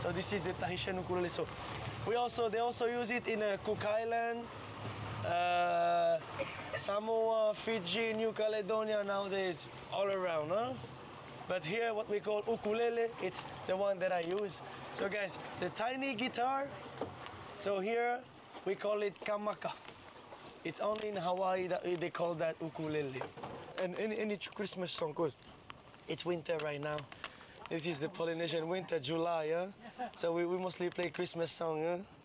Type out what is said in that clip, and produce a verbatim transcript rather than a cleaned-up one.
So this is the Tahitian ukulele. So we also they also use it in uh, Cook Island, uh, Samoa, Fiji, New Caledonia nowadays, all around, huh? But here, what we call ukulele, it's the one that I use. So guys, the tiny guitar. So here we call it kamaka. It's only in Hawaii that they call that ukulele. And any, any Christmas song, cause it's winter right now. This is the Polynesian winter, July, yeah? So we, we mostly play Christmas song, yeah?